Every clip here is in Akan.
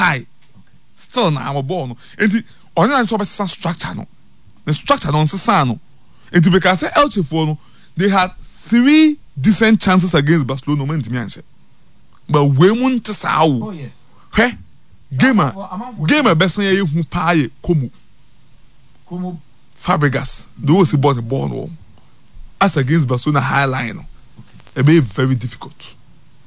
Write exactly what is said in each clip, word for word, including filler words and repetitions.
high. Okay. Still now I'm born. And the only so structure no. The structure no sano. And because Elche for they had three decent chances against Barcelona when Timianche. But we want to say, oh yes. Hey, gamer, gamer best way you pay Como. Como Fabregas, those who bought the ball as against Barcelona high line. Okay. A very very difficult.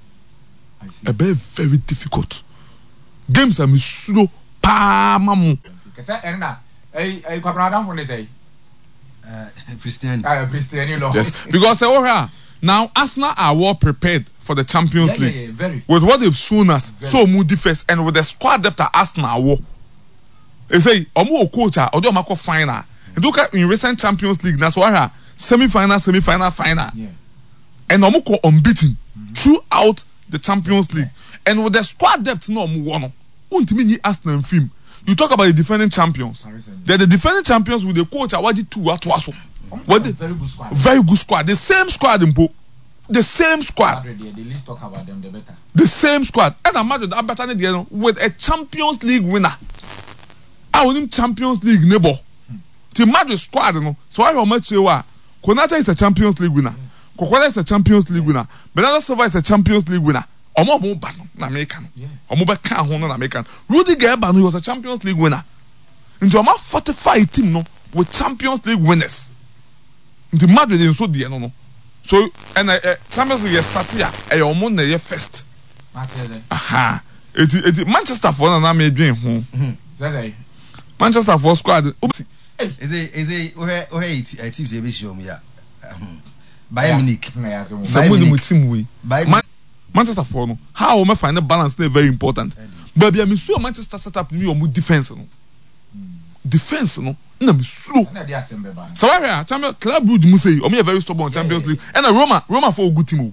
I see. A very very difficult. Games are slow pa mamu. Because I and I I I for this uh Christian. Ah Christian you know. Yes, because uh, now Arsenal are well prepared for the Champions yeah, League. Yeah, yeah, very. With what they've shown us, Very. so moody first, and with the squad depth at Arsenal war. They say, Omo coach, or do Mako final. And look at in recent Champions League, that's why semi-final, semi-final, final. Yeah. And Omo ko unbeaten mm-hmm. throughout the Champions League. And with the squad depth, no Omo won. Untimini Arsenal film. You talk about the defending champions. They're the defending champions with the coach. I watched two at Waso. What the very good squad. Very good squad. The same squad in Po. The same squad. The least talk about them, the better. The same squad. And I'm mad at better than with a Champions League winner. I want him Champions League neighbor. The Madrid squad, you know. So I how much you are. Konata is a Champions League winner. Kokwala is a Champions League winner. Bernardo Silva is a Champions League winner. Omo mo ba no na American. Omo be kan ho no na American. Rudiger ba no was a Champions League winner. Into Omo fortify team no with Champions League winners. Into Madrid in so there no no. So and uh, Champions League start here. E Omo na ye first. Aha. It it Manchester for na na me dwen ho. Say Manchester for squad. Is it is it where where it teams e be show me ya. Bayern Munich. Someone with team we. Bayern Manchester for no. How we find the balance there very important. But I mean so Manchester set up me omu defense no. Defense no. Na me slow. So why Champions Club Brugge mu say omu very stubborn Champions League. And Roma Roma for a good team.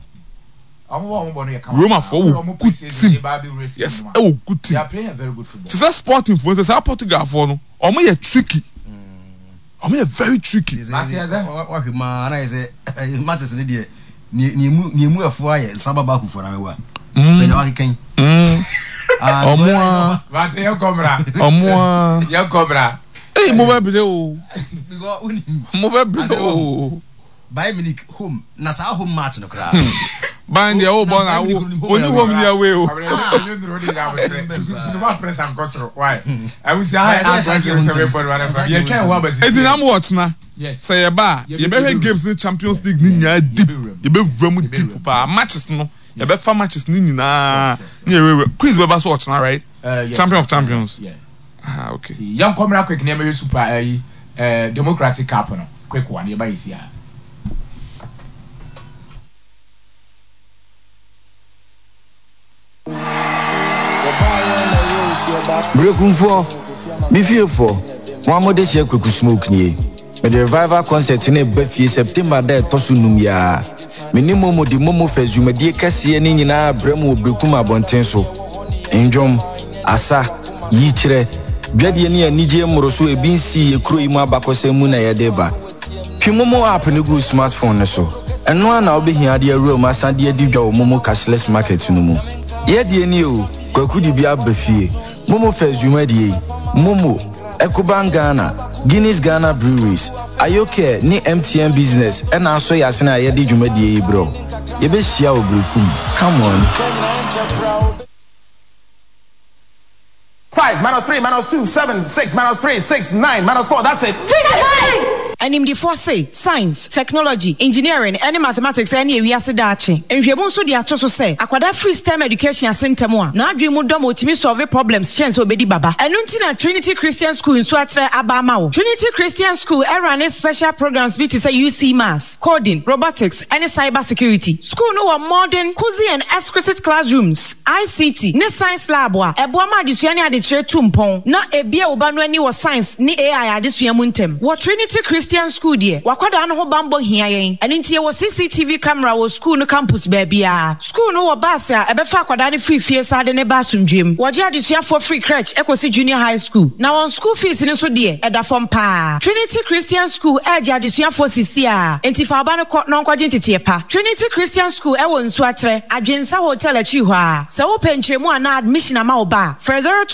Roma for a good team. Yes, a good team. They are playing a very good football. It's a sporting for instance, Portugal for no. Omu ye tricky. Omu ye very tricky. What man I say Manchester dey ni ni mu ni mu afo aye sababa ku for na mewa. Ben wa ken. Mm. Omo wa te yo cobra. Omo yo cobra. Eh mo ba bide o. Because uni mo ba bide o. Bayern Munich home na sa home match no kra. Bayern dey o bon awo. Oni home dey away o. So what press and control why? I will say I ask you seven point one. You can what but it's in am watch na. Yes. Say ye ba, ye be games in Champions League ni nya deep. Ye be vram deep pa matches no. Ye be fa matches ni nyina. Ni we quiz be ba so watch na right? Champion of Champions. Yeah. Ah okay. Young come quick name you super eh democracy cup no. Quick one ye ba is here. Brekumfo Bifiefo Mohammed Sheikh Kweku Smoke ni me the revival concert in Bafie September da tosunum ya minimo mo di momo fezumedie kase ni nyina bremu Brekum abonten so enjom asa yichire biade ni anije moroso ebinsi ekro imu abakosemu na yedeba twimomo app ne go smartphone ne so eno na obehia de awura masade adidwa wo momo cashless market no mu yedie ni o Kweku di bia Bafie Momo first Jumadi, Momo, Ecobank Ghana, Guinness Ghana Breweries, Ayoke, ni M T N Business, and also Yasina Yedi Jumadi, bro. Yebe Shia Brekum. Come on. Five minus three minus two, seven, six minus three, six, nine minus four. That's it. And in the four say science, technology, engineering, any mathematics, any we are sedachi. And we also the achoso say, Akwada free STEM education center moi. Now dream domo timi solve problems chance obedi baba. And untina Trinity Christian School in Swatre Abamao. Trinity Christian School run special programs be to say U C Mass, coding, robotics, and cyber security. School no modern, cozy and exquisite classrooms, I C T, ne science lab wa. Ebuama adisuani adichere tumpon. Na ebia ubanu any was science ni A I adisuamuntem. What Trinity Christian School dear, wakwada no bambo here yen, and into your C C T V camera was school no campus baby. School no basa, ebefa kwadani free fees ad ne basum gym. Waja disia for free crèche, Equity Junior High School. Now on school fees in so dear, eda from pa. Trinity Christian School, Eja disia for Ccia, entifa abano court non quadjinti pa. Trinity Christian School, Ewon Swatre, Agensa Hotel at Chihuahua. So open chemo and admission ama oba. Fraser